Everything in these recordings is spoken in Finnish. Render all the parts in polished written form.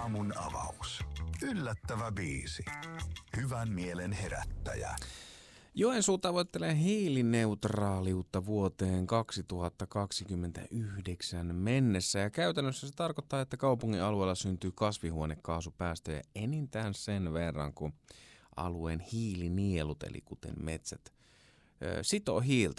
aamun avaus. Yllättävä biisi. Hyvän mielen herättäjä. Joensuu tavoittelee hiilineutraaliutta vuoteen 2029 mennessä ja käytännössä se tarkoittaa, että kaupungin alueella syntyy kasvihuonekaasupäästöjä enintään sen verran kuin alueen hiilinielut, eli kuten metsät, sitoo hiiltä.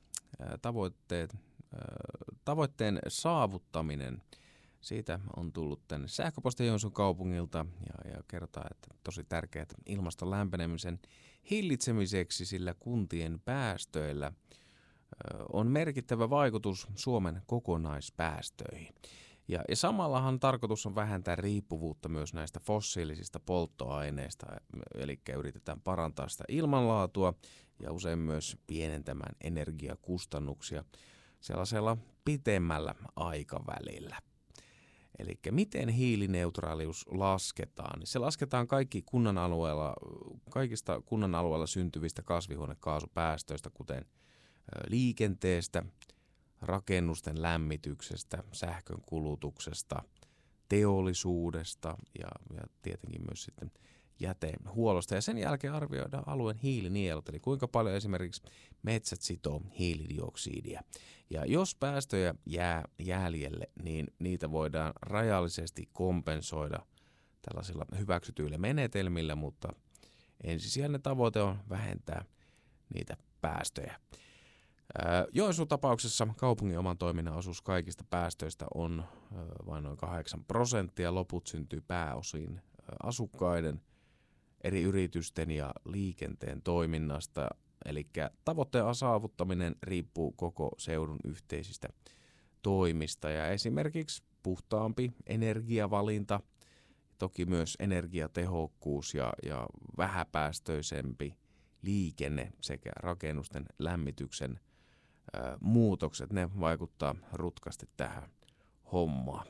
Tavoitteen saavuttaminen, siitä on tullut tänne sähköpostia Joensuun kaupungilta ja kerrotaan, että tosi tärkeää ilmaston lämpenemisen hillitsemiseksi, sillä kuntien päästöillä on merkittävä vaikutus Suomen kokonaispäästöihin. Ja samallahan tarkoitus on vähentää riippuvuutta myös näistä fossiilisista polttoaineista, eli yritetään parantaa sitä ilmanlaatua ja usein myös pienentämään energiakustannuksia sellaisella pitemmällä aikavälillä. Eli miten hiilineutraalius lasketaan? Se lasketaan kaikista kunnan alueella syntyvistä kasvihuonekaasupäästöistä, kuten liikenteestä, rakennusten lämmityksestä, sähkön kulutuksesta, teollisuudesta ja tietenkin myös sitten jätehuollosta. Ja sen jälkeen arvioidaan alueen hiilinielut, eli kuinka paljon esimerkiksi metsät sitoo hiilidioksidia. Ja jos päästöjä jää jäljelle, niin niitä voidaan rajallisesti kompensoida tällaisilla hyväksytyillä menetelmillä, mutta ensisijainen tavoite on vähentää niitä päästöjä. Joensuun tapauksessa kaupungin oman toiminnan osuus kaikista päästöistä on vain noin 8%. Loput syntyy pääosin asukkaiden, eri yritysten ja liikenteen toiminnasta. Eli tavoitteen saavuttaminen riippuu koko seudun yhteisistä toimista ja esimerkiksi puhtaampi energiavalinta, toki myös energiatehokkuus ja vähäpäästöisempi liikenne sekä rakennusten lämmityksen muutokset, ne vaikuttaa rutkasti tähän hommaan.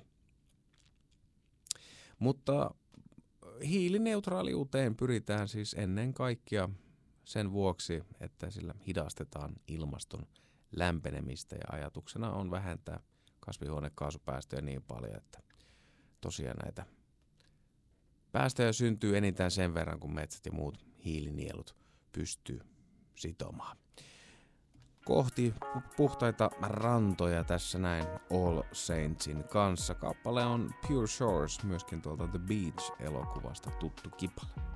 Mutta hiilineutraaliuteen pyritään siis ennen kaikkea sen vuoksi, että sillä hidastetaan ilmaston lämpenemistä ja ajatuksena on vähentää kasvihuonekaasupäästöjä niin paljon, että tosiaan näitä päästöjä syntyy enintään sen verran, kun metsät ja muut hiilinielut pystyy sitomaan. Kohti puhtaita rantoja tässä näin All Saintsin kanssa. Kappale on Pure Shores, myöskin tuolta The Beach-elokuvasta tuttu kipale.